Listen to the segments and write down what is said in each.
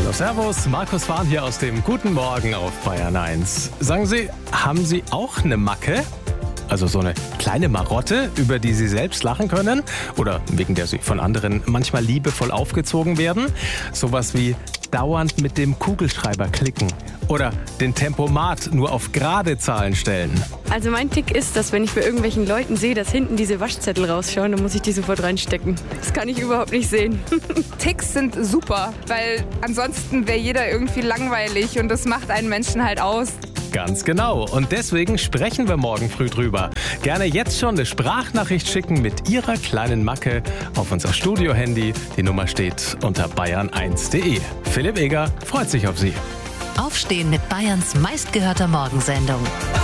Hallo, servus, Markus Fahn hier aus dem Guten Morgen auf Bayern 1. Sagen Sie, haben Sie auch eine Macke? Also so eine kleine Marotte, über die Sie selbst lachen können? Oder wegen der Sie von anderen manchmal liebevoll aufgezogen werden? Sowas wie dauernd mit dem Kugelschreiber klicken. Oder den Tempomat nur auf gerade Zahlen stellen. Also mein Tick ist, dass wenn ich bei irgendwelchen Leuten sehe, dass hinten diese Waschzettel rausschauen, dann muss ich die sofort reinstecken. Das kann ich überhaupt nicht sehen. Ticks sind super, weil ansonsten wäre jeder irgendwie langweilig und das macht einen Menschen halt aus. Ganz genau. Und deswegen sprechen wir morgen früh drüber. Gerne jetzt schon eine Sprachnachricht schicken mit Ihrer kleinen Macke auf unser Studio-Handy. Die Nummer steht unter bayern1.de. Philipp Eger freut sich auf Sie. Aufstehen mit Bayerns meistgehörter Morgensendung.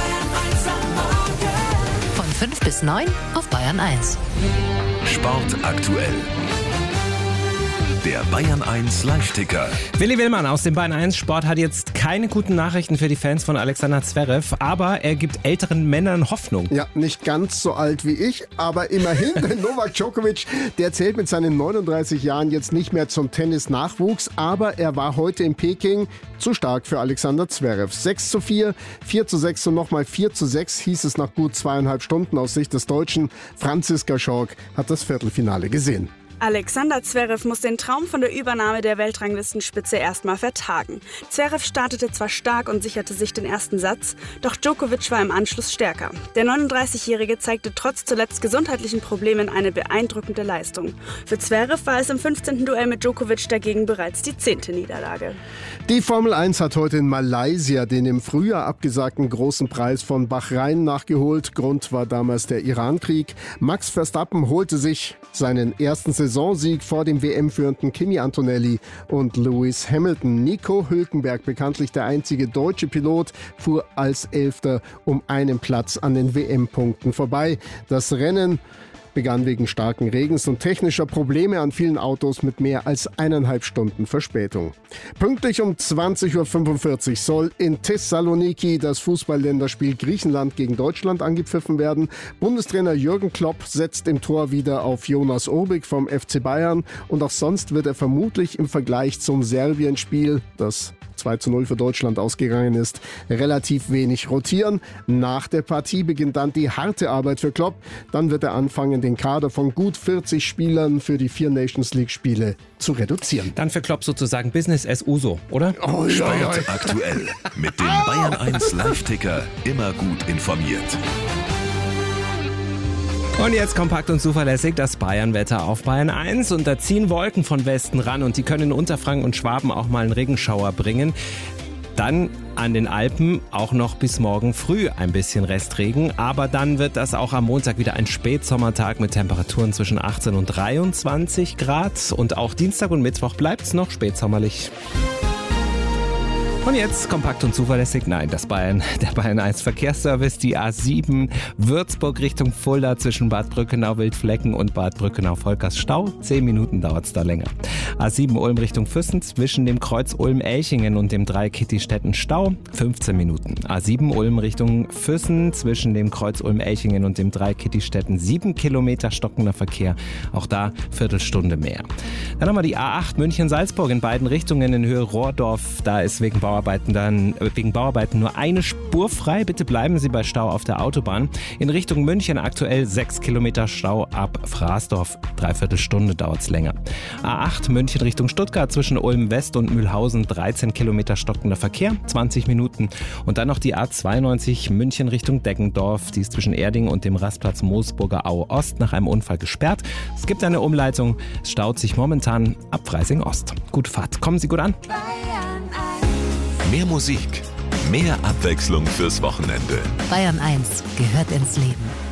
Von 5 bis 9 auf Bayern 1. Sport aktuell. Der Bayern 1 Live-Ticker. Willi Willmann aus dem Bayern 1 Sport hat jetzt keine guten Nachrichten für die Fans von Alexander Zverev, aber er gibt älteren Männern Hoffnung. Ja, nicht ganz so alt wie ich, aber immerhin. Novak Djokovic, der zählt mit seinen 39 Jahren jetzt nicht mehr zum Tennis-Nachwuchs, aber er war heute in Peking zu stark für Alexander Zverev. 6:4, 4:6 und nochmal 4:6 hieß es nach gut 2,5 Stunden aus Sicht des Deutschen. Franziska Schork hat das Viertelfinale gesehen. Alexander Zverev muss den Traum von der Übernahme der Weltranglistenspitze erstmal vertagen. Zverev startete zwar stark und sicherte sich den ersten Satz, doch Djokovic war im Anschluss stärker. Der 39-Jährige zeigte trotz zuletzt gesundheitlichen Problemen eine beeindruckende Leistung. Für Zverev war es im 15. Duell mit Djokovic dagegen bereits die 10. Niederlage. Die Formel 1 hat heute in Malaysia den im Frühjahr abgesagten großen Preis von Bahrain nachgeholt. Grund war damals der Iran-Krieg. Max Verstappen holte sich seinen ersten Saisonsieg vor dem WM-führenden Kimi Antonelli und Lewis Hamilton. Nico Hülkenberg, bekanntlich der einzige deutsche Pilot, fuhr als Elfter um einen Platz an den WM-Punkten vorbei. Das Rennen begann wegen starken Regens und technischer Probleme an vielen Autos mit mehr als 1,5 Stunden Verspätung. Pünktlich um 20:45 Uhr soll in Thessaloniki das Fußballländerspiel Griechenland gegen Deutschland angepfiffen werden. Bundestrainer Jürgen Klopp setzt im Tor wieder auf Jonas Urbik vom FC Bayern und auch sonst wird er vermutlich im Vergleich zum Serbien-Spiel, das 2:0 für Deutschland ausgegangen ist, relativ wenig rotieren. Nach der Partie beginnt dann die harte Arbeit für Klopp. Dann wird er anfangen, den Kader von gut 40 Spielern für die 4 Nations League-Spiele zu reduzieren. Dann für Klopp sozusagen Business as usual, oder? Sport aktuell. Mit dem Bayern 1 Live-Ticker immer gut informiert. Und jetzt kompakt und zuverlässig das Bayern-Wetter auf Bayern 1. Und da ziehen Wolken von Westen ran und die können in Unterfranken und Schwaben auch mal einen Regenschauer bringen. Dann an den Alpen auch noch bis morgen früh ein bisschen Restregen. Aber dann wird das auch am Montag wieder ein Spätsommertag mit Temperaturen zwischen 18 und 23 Grad. Und auch Dienstag und Mittwoch bleibt es noch spätsommerlich. Und jetzt kompakt und zuverlässig, der Bayern 1 Verkehrsservice, die A7 Würzburg Richtung Fulda zwischen Bad Brückenau Wildflecken und Bad Brückenau Volkers Stau. 10 Minuten dauert es da länger. A7 Ulm Richtung Füssen zwischen dem Kreuz Ulm-Elchingen und dem Dreieck Kittistetten Stau. 15 Minuten. A7 Ulm Richtung Füssen zwischen dem Kreuz Ulm-Elchingen und dem Dreieck Kittistetten 7 Kilometer stockender Verkehr. Auch da Viertelstunde mehr. Dann haben wir die A8 München-Salzburg in beiden Richtungen in Höhe Rohrdorf. Da ist wegen Bauarbeiten nur eine Spur frei. Bitte bleiben Sie bei Stau auf der Autobahn. In Richtung München aktuell 6 Kilometer Stau ab Fraßdorf. 3/4 Stunde dauert es länger. A8 München Richtung Stuttgart zwischen Ulm West und Mühlhausen 13 Kilometer stockender Verkehr, 20 Minuten. Und dann noch die A92 München Richtung Deggendorf. Die ist zwischen Erding und dem Rastplatz Moosburger Au Ost nach einem Unfall gesperrt. Es gibt eine Umleitung. Es staut sich momentan ab Freising Ost. Gute Fahrt. Kommen Sie gut an. Mehr Musik, mehr Abwechslung fürs Wochenende. Bayern 1 gehört ins Leben.